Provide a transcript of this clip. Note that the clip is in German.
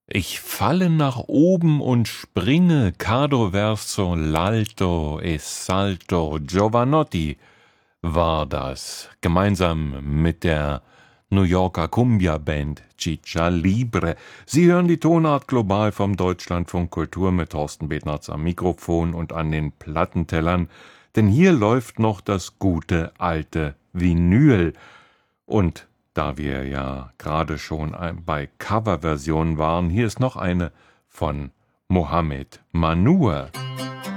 Ich falle nach oben und springe, Cado verso l'alto e salto. Giovanotti war das, gemeinsam mit der New Yorker Cumbia-Band Chicha Libre. Sie hören die Tonart global vom Deutschlandfunk Kultur mit Thorsten Bednarz am Mikrofon und an den Plattentellern, denn hier läuft noch das gute alte Vinyl. Und da wir ja gerade schon bei Coverversionen waren, hier ist noch eine von Mohamed Mannour.